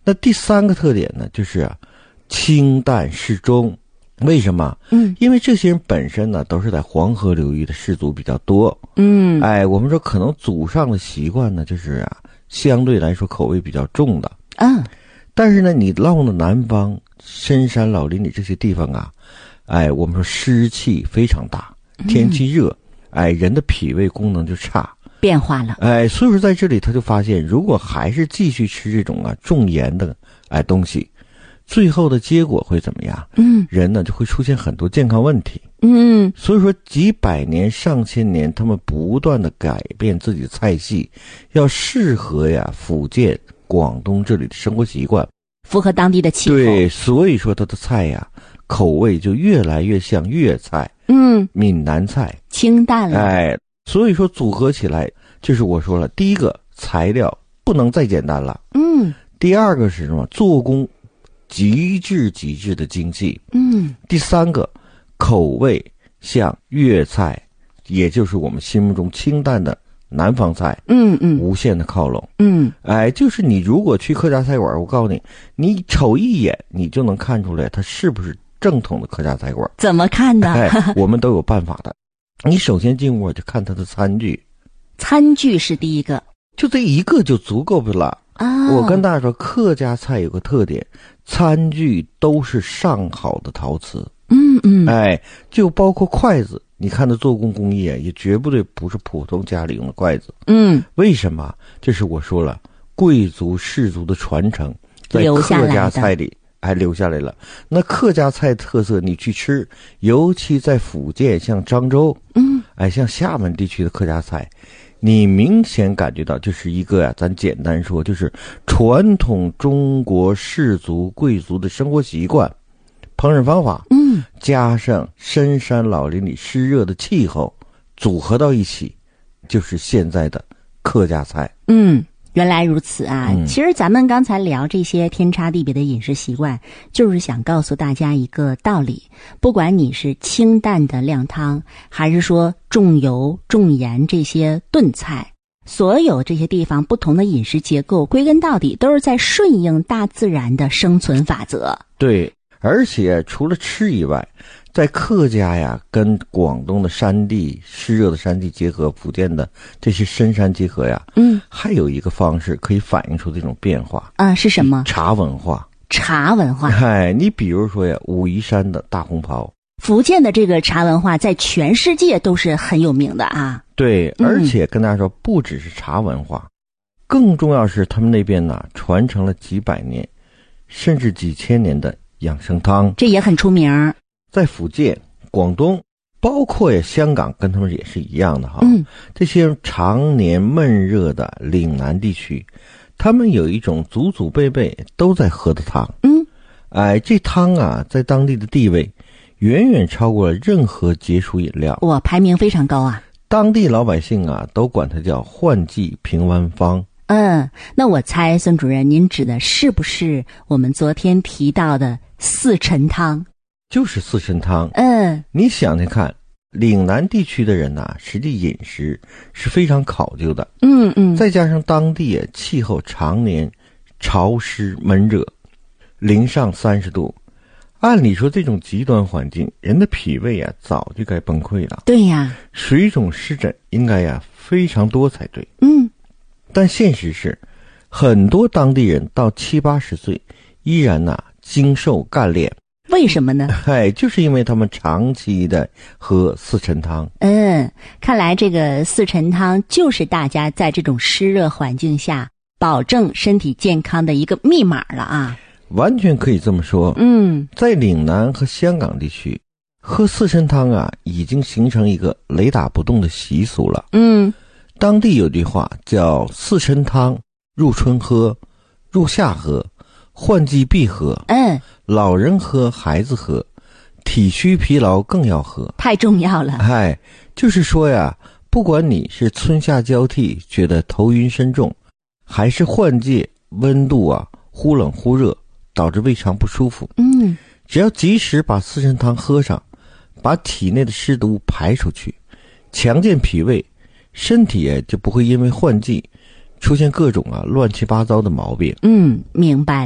那第三个特点呢，就是清淡适中。为什么？因为这些人本身呢都是在黄河流域的氏族比较多。我们说可能祖上的习惯呢，就是相对来说口味比较重的。但是呢，你到了南方深山老林里这些地方我们说湿气非常大，天气热，人的脾胃功能就差， 变化了。 所以说在这里他就发现，如果还是继续吃这种重盐的东西，最后的结果会怎么样？人呢就会出现很多健康问题。所以说几百年上千年，他们不断的改变自己的菜系，要适合福建广东这里的生活习惯， 符合当地的气候。 对，所以说他的菜口味就越来越像粤菜，闽南菜， 清淡了。 所以说组合起来，就是我说了，第一个材料不能再简单了，第二个是什么？做工极致的精细，第三个口味像粤菜，也就是我们心目中清淡的南方菜，无限的靠拢，就是你如果去客家菜馆，我告诉你，你瞅一眼你就能看出来它是不是正统的客家菜馆。 怎么看呢？ 我们都有办法的。你首先进屋就看它的餐具， 餐具是第一个， 就这一个就足够了。我跟大家说，客家菜有个特点，餐具都是上好的陶瓷。就包括筷子，你看它做工工艺也绝不是普通家里用的筷子。为什么？就是我说了，贵族氏族的传承，在客家菜里还留下来了。那客家菜特色你去吃，尤其在福建，像漳州，像厦门地区的客家菜，你明显感觉到就是一个咱简单说，就是传统中国氏族贵族的生活习惯、烹饪方法，加上深山老林里湿热的气候组合到一起，就是现在的客家菜。 原来如此啊！其实咱们刚才聊这些天差地别的饮食习惯，就是想告诉大家一个道理：不管你是清淡的靓汤，还是说重油重盐这些炖菜，所有这些地方不同的饮食结构，归根到底都是在顺应大自然的生存法则。 对，而且除了吃以外，在客家跟广东的山地湿热的山地结合，福建的这些深山结合还有一个方式可以反映出这种变化是什么？ 茶文化。 茶文化。 你比如说武夷山的大红袍， 福建的这个茶文化在全世界都是很有名的啊。 对，而且跟大家说，不只是茶文化，更重要是他们那边传承了几百年甚至几千年的养生汤， 这也很出名。 在福建、广东，包括香港，跟他们也是一样的这些常年闷热的岭南地区，他们有一种祖祖辈辈都在喝的汤。这汤在当地的地位远远超过了任何解暑饮料， 排名非常高啊。 当地老百姓都管它叫换季平安方。 那我猜孙主任您指的是不是我们昨天提到的四陈汤？ 就是四陈汤。你想想看，岭南地区的人实际饮食是非常考究的。再加上当地气候常年潮湿闷热，零上30度，按理说这种极端环境，人的脾胃早就该崩溃了。 对呀， 水肿湿疹应该非常多才对。但现实是，很多当地人到70、80岁依然精瘦干练。 为什么呢？ 就是因为他们长期的喝四陈汤。 看来这个四陈汤就是大家在这种湿热环境下保证身体健康的一个密码了完全可以这么说。在岭南和香港地区，喝四陈汤已经形成一个雷打不动的习俗了。当地有句话叫四陈汤，入春喝，入夏喝，换季必喝。老人喝，孩子喝，体虚疲劳更要喝， 太重要了。 就是说不管你是春夏交替觉得头晕身重，还是换季温度忽冷忽热导致胃肠不舒服，只要及时把四陈汤喝上，把体内的湿毒排出去，强健脾胃，身体就不会因为换季出现各种乱七八糟的毛病。 明白了。